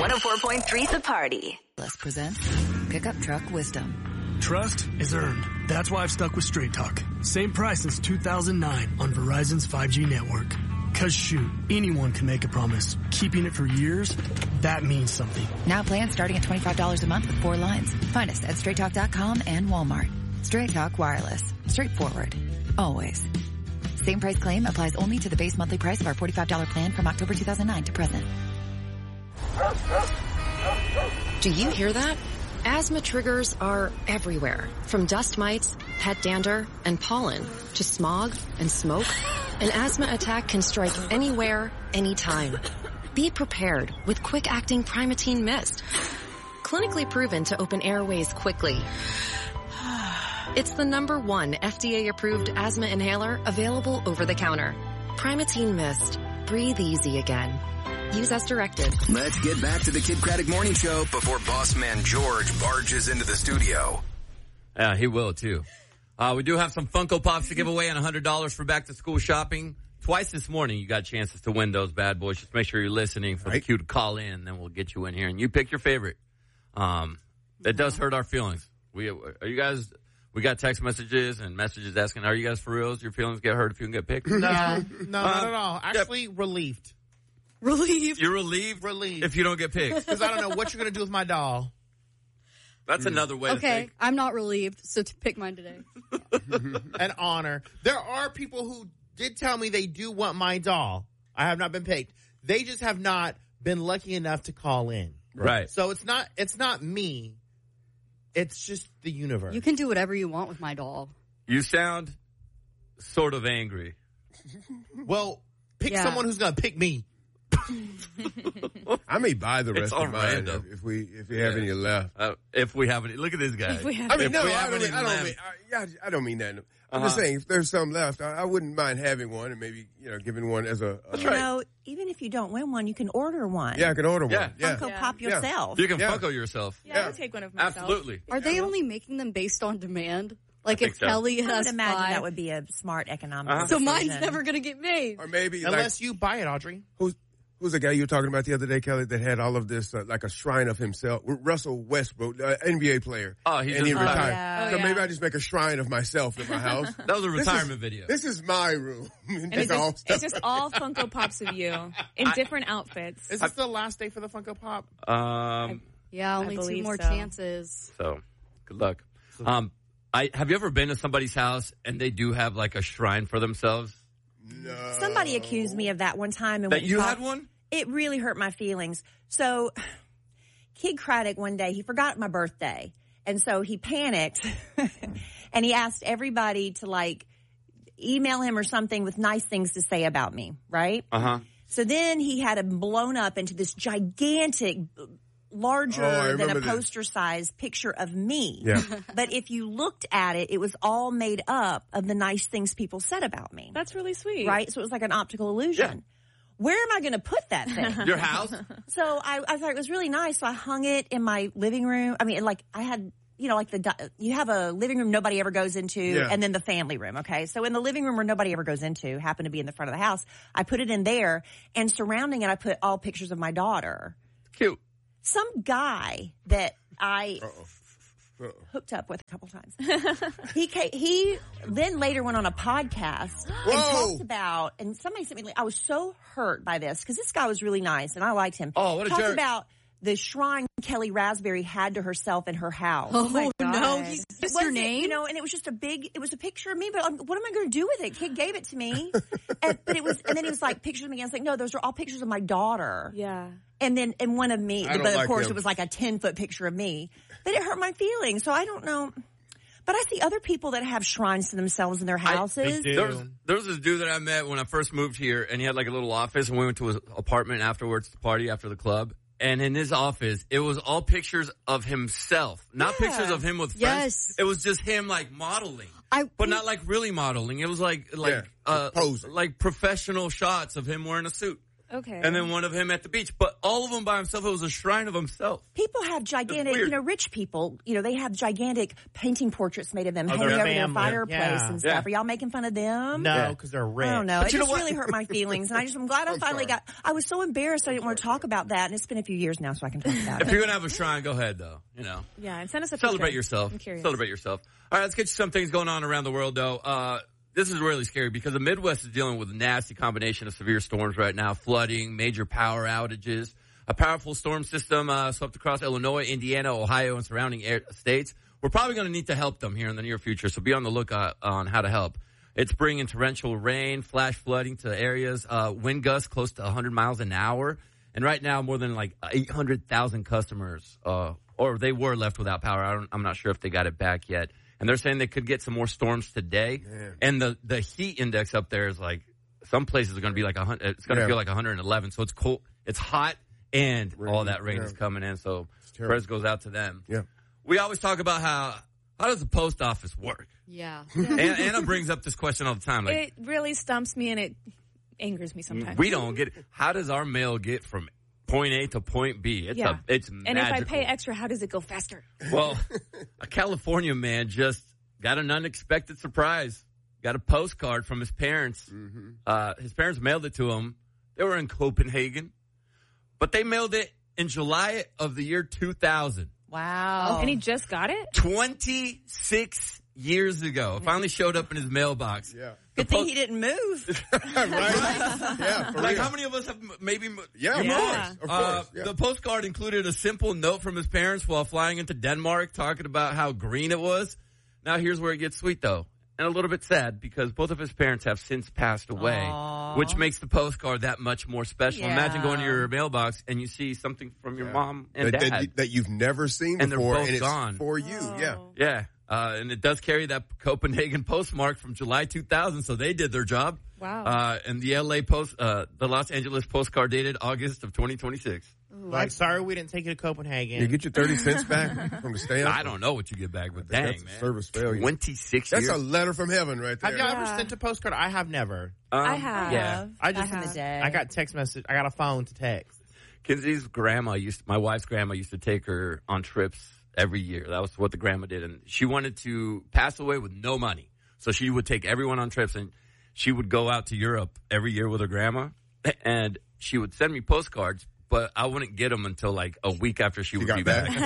104.3 The Party. Let's present Pickup Truck Wisdom. Trust is earned. That's why I've stuck with Straight Talk. Same price since 2009 on Verizon's 5G network. Cause shoot, anyone can make a promise. Keeping it for years, that means something. Now plans starting at $25 a month with 4 lines. Find us at straighttalk.com and Walmart. Straight Talk Wireless. Straightforward. Always. Same price claim applies only to the base monthly price of our $45 plan from October 2009 to present. Do you hear that? Asthma triggers are everywhere, from dust mites, pet dander, and pollen, to smog and smoke. An asthma attack can strike anywhere, anytime. Be prepared with quick-acting Primatene Mist. Clinically proven to open airways quickly. It's the #1 FDA-approved asthma inhaler available over the counter. Primatene Mist. Breathe easy again. Use as directed. Let's get back to the Kid Craddock Morning Show before boss man George barges into the studio. Yeah, he will too. We do have some Funko Pops to give away and $100 for back to school shopping. Twice this morning you got chances to win those bad boys. Just make sure you're listening for the cue to call in, then we'll get you in here and you pick your favorite. It does hurt our feelings. We got text messages and messages asking, are you guys for reals? Your feelings get hurt if you can get picked? No, not at all. Actually, relieved. Relieved. You're relieved? Relieved. If you don't get picked. Because I don't know what you're going to do with my doll. That's another way to think. Okay, I'm not relieved, so to pick mine today. An honor. There are people who did tell me they do want my doll. I have not been picked. They just have not been lucky enough to call in. Right. So it's not me. It's just the universe. You can do whatever you want with my doll. You sound sort of angry. Well, pick someone who's going to pick me. I may buy the rest all of mine random. if we have any left. If we have any, look at this guy. I don't mean that. I'm just saying if there's some left, I wouldn't mind having one and maybe giving one as a. Even if you don't win one, you can order one. Yeah, I can order one. Yeah. Funko Pop yourself. You can Funko yourself. Yeah, I would take one of myself. Absolutely. Are they only making them based on demand? Like if Kelly has I would imagine 5. that would be a smart economic So decision. mine's never going to get made. Or maybe unless you buy it, Audrey. Who's the guy you were talking about the other day, Kelly, that had all of this, like a shrine of himself? Russell Westbrook, NBA player. Oh, he retired. Yeah. So maybe I just make a shrine of myself in my house. That was a retirement video. This is my room. And it's just all Funko Pops of you in different outfits. Is this the last day for the Funko Pop? Yeah, only 2 believe more so. chances. So, good luck. Have you ever been to somebody's house and they do have like a shrine for themselves? No. Somebody accused me of that one time. And That you had one? It really hurt my feelings. So, Kid Craddock one day, he forgot my birthday. And so he panicked and he asked everybody to email him or something with nice things to say about me, right? Uh-huh. So then he had it blown up into this gigantic, larger than a poster size picture of me. Yeah. But if you looked at it, it was all made up of the nice things people said about me. That's really sweet. Right? So it was like an optical illusion. Yeah. Where am I going to put that thing? Your house? So I thought it was really nice. So I hung it in my living room. I mean, I had, you have a living room nobody ever goes into and then the family room. Okay. So in the living room where nobody ever goes into, happened to be in the front of the house, I put it in there and surrounding it, I put all pictures of my daughter. Cute. Some guy that I hooked up with a couple times. He then later went on a podcast and talked about, and somebody sent me, I was so hurt by this because this guy was really nice and I liked him. Oh, what a talked jerk. about the shrine Kelly Raspberry had to herself in her house. Oh, my God. no. Is this your name? And it was just it was a picture of me, but what am I going to do with it? Kid gave it to me. And then he was like, pictures of me. I was like, no, those are all pictures of my daughter. Yeah. And one of me, I don't but of like course him. it was like a 10-foot picture of me. But it hurt my feelings, so I don't know. But I see other people that have shrines to themselves in their houses. There was this dude that I met when I first moved here, and he had like a little office, and we went to his apartment afterwards to party after the club. And in his office, it was all pictures of himself, not pictures of him with friends. Yes. It was just him like modeling, but not like really modeling. It was like posing. like professional shots of him wearing a suit. Okay. And then one of him at the beach. But all of them by himself, it was a shrine of himself. People have gigantic, rich people, they have gigantic painting portraits made of them hanging their over their family. fireplace and stuff. Yeah. Are y'all making fun of them? No, because they're rich. I don't know. But It just really hurt my feelings. And I'm glad I finally I was so embarrassed I didn't want to talk about that. And it's been a few years now, so I can talk about it. If you're going to have a shrine, go ahead, though. Yeah, and send us a Celebrate picture. yourself. I'm curious. Celebrate yourself. All right, let's get you some things going on around the world, though. This is really scary because the Midwest is dealing with a nasty combination of severe storms right now, flooding, major power outages. A powerful storm system swept across Illinois, Indiana, Ohio, and surrounding states. We're probably going to need to help them here in the near future, so be on the lookout on how to help. It's bringing torrential rain, flash flooding to areas, wind gusts close to 100 miles an hour. And right now, more than 800,000 customers, or they were left without power. I'm not sure if they got it back yet. And they're saying they could get some more storms today. Man. And the heat index up there is some places are going to be 100. It's going to feel like 111. So it's cold. It's hot, and all that rain is coming in. So prayers goes out to them. Yeah. We always talk about how does the post office work? Yeah. Anna brings up this question all the time. It really stumps me and it angers me sometimes. We don't get it. How does our mail get from point A to point B? It's magical. And if I pay extra, how does it go faster? Well, a California man just got an unexpected surprise. Got a postcard from his parents. Mm-hmm. His parents mailed it to him. They were in Copenhagen, but they mailed it in July of the year 2000. Wow. And he just got it? 26 years ago. It finally showed up in his mailbox. Yeah. Good thing he didn't move. Right? Yeah. How many of us have maybe? Yeah, of course. Yeah. The postcard included a simple note from his parents while flying into Denmark, talking about how green it was. Now here's where it gets sweet, though, and a little bit sad because both of his parents have since passed away, which makes the postcard that much more special. Yeah. Imagine going to your mailbox and you see something from your mom and dad that you've never seen and before, they're both and gone. It's for you. Yeah. And it does carry that Copenhagen postmark from July 2000, so they did their job. Wow. And the the Los Angeles postcard dated August of 2026. Sorry we didn't take you to Copenhagen. You get your 30 cents back from the stamp? I don't know what you get back, but dang, that's man. a service failure. 26 That's years. a letter from heaven right there. Have y'all ever sent a postcard? I have never. I have. Yeah. I just Back in the day. I got text message. I got a phone to text. Kenzie's my wife's grandma used to take her on trips every year. That was what the grandma did. And she wanted to pass away with no money. So she would take everyone on trips, and she would go out to Europe every year with her grandma. And she would send me postcards, but I wouldn't get them until a week after she would be back. But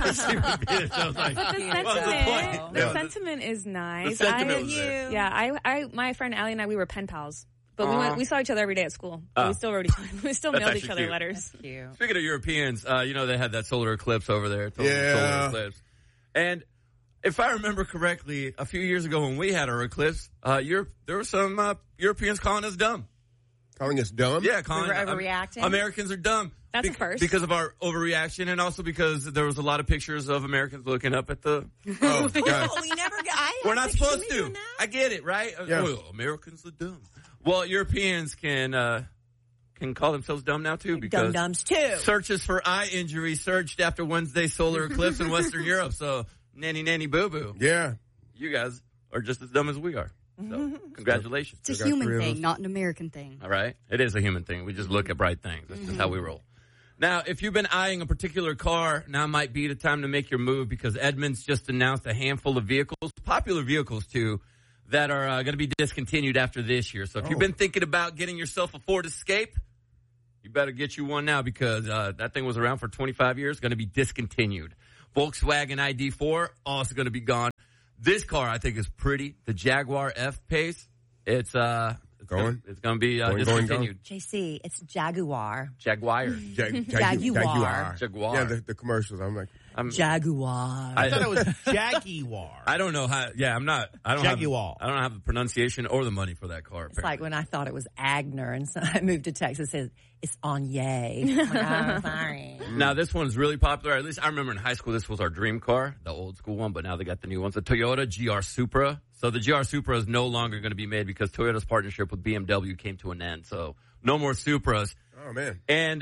the sentiment is nice. The sentiment was there. Yeah, my friend Allie and I, we were pen pals. But we saw each other every day at school. We still wrote each other. We still mailed each other cute. letters. Cute. Speaking of Europeans, they had that solar eclipse over there. Yeah. Solar eclipse. And if I remember correctly, a few years ago when we had our eclipse, there were some Europeans calling us dumb. Calling us dumb? Yeah, calling We were overreacting? Americans are dumb. That's a first. Because of our overreaction, and also because there was a lot of pictures of Americans looking up at the... Oh, God. We never got. We're not supposed to. I get it, right? Yeah. Well, Americans are dumb. Well, Europeans can call themselves dumb now, too, because Dum-dums, too. searches for eye injury surged after Wednesday's solar eclipse in Western Europe. So, nanny, boo-boo. Yeah. You guys are just as dumb as we are. So, congratulations. It's a human thing, not an American thing. All right? It is a human thing. We just look at bright things. That's just how we roll. Now, if you've been eyeing a particular car, now might be the time to make your move because Edmunds just announced a handful of vehicles, popular vehicles too, that are going to be discontinued after this year. So if you've been thinking about getting yourself a Ford Escape, you better get you one now because that thing was around for 25 years, going to be discontinued. Volkswagen ID4, also going to be gone. This car, I think, is pretty. The Jaguar F-Pace, it's going to be discontinued. JC, it's Jaguar. Jaguar. Jaguar. Jaguar. Yeah, the commercials. I'm like... Jaguar. I thought it was Jaguar. I don't know how. Yeah, I don't Jaguar. I don't have the pronunciation or the money for that car. It's like when I thought it was Agner, and so I moved to Texas. It's Anye. I'm sorry. Now this one's really popular. At least I remember in high school, this was our dream car, the old school one. But now they got the new ones, the Toyota GR Supra. So the GR Supra is no longer going to be made because Toyota's partnership with BMW came to an end. So no more Supras. Oh man! And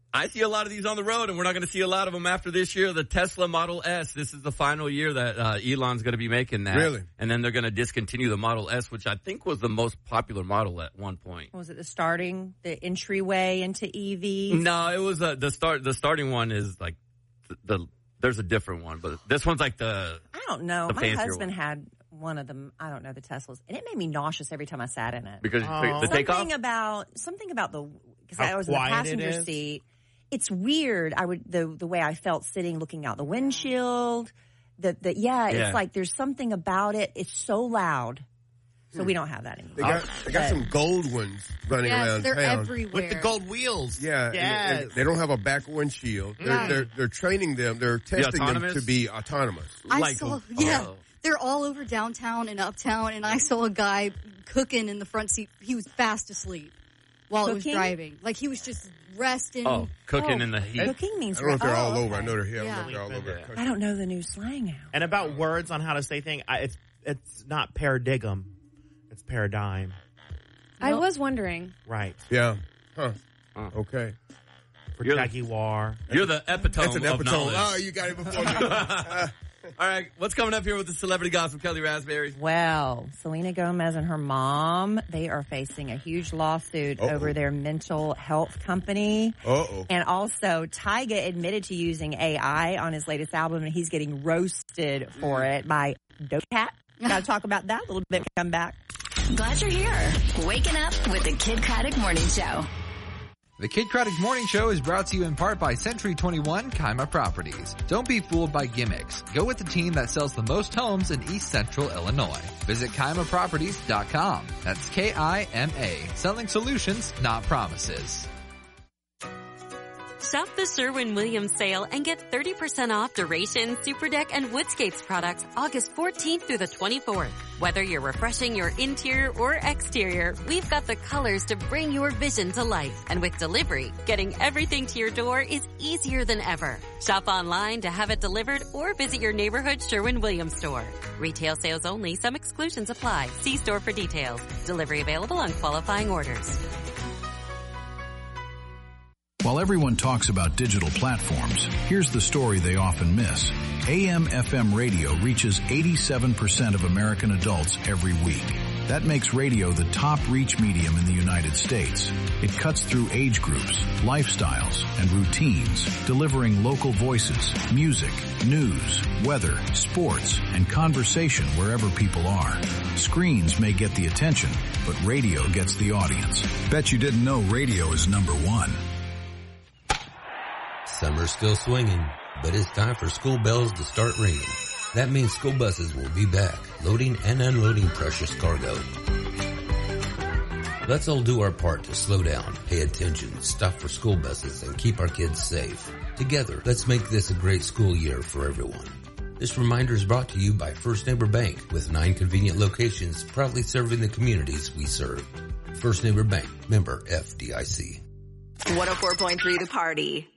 I see a lot of these on the road, and we're not going to see a lot of them after this year. The Tesla Model S, this is the final year that Elon's going to be making that. Really? And then they're going to discontinue the Model S, which I think was the most popular model at one point. Was it the entryway into EVs? No, it was the starting one is like there's a different one, but this one's like I don't know. My husband had one of them. I don't know, the Teslas, and it made me nauseous every time I sat in it. Because the takeoff? Something about because I was in the passenger seat. It's weird. The way I felt sitting, looking out the windshield. It's like there's something about it. It's so loud. So we don't have that anymore. They got some gold ones running around they're town. everywhere. With the gold wheels. Yeah. And they don't have a back windshield. They're training them. They're testing them to be autonomous. They're all over downtown and uptown, and I saw a guy cooking in the front seat. He was fast asleep while it was driving. Like, he was just resting. Oh, cooking in the heat. Cooking means I don't know if they're all over. I know they're here. They're all over. I don't know the new slang now. And about words on how to say things, it's not paradigm. It's paradigm. I was wondering. Right. Yeah. Huh. Okay. For Jaguar. You're the epitome That's an of knowledge. Oh, you got it before me. All right, what's coming up here with the celebrity gossip, Kelly Raspberry? Well, Selena Gomez and her mom, they are facing a huge lawsuit over their mental health company. And also, Tyga admitted to using AI on his latest album, and he's getting roasted for it by Doja Cat. Got to talk about that a little bit. Come back. Glad you're here. Waking up with the Kid Craddock Morning Show. The Kid Craddock Morning Show is brought to you in part by Century 21 Kima Properties. Don't be fooled by gimmicks. Go with the team that sells the most homes in East Central Illinois. Visit KimaProperties.com. That's K-I-M-A. Selling solutions, not promises. Shop the Sherwin-Williams sale and get 30% off Duration, Superdeck, and Woodscapes products August 14th through the 24th. Whether you're refreshing your interior or exterior, we've got the colors to bring your vision to life. And with delivery, getting everything to your door is easier than ever. Shop online to have it delivered or visit your neighborhood Sherwin-Williams store. Retail sales only. Some exclusions apply. See store for details. Delivery available on qualifying orders. While everyone talks about digital platforms, here's the story they often miss. AM/FM radio reaches 87% of American adults every week. That makes radio the top reach medium in the United States. It cuts through age groups, lifestyles, and routines, delivering local voices, music, news, weather, sports, and conversation wherever people are. Screens may get the attention, but radio gets the audience. Bet you didn't know radio is number one. Summer's still swinging, but it's time for school bells to start ringing. That means school buses will be back, loading and unloading precious cargo. Let's all do our part to slow down, pay attention, stop for school buses, and keep our kids safe. Together, let's make this a great school year for everyone. This reminder is brought to you by First Neighbor Bank, with 9 convenient locations proudly serving the communities we serve. First Neighbor Bank, member FDIC. 104.3 The Party.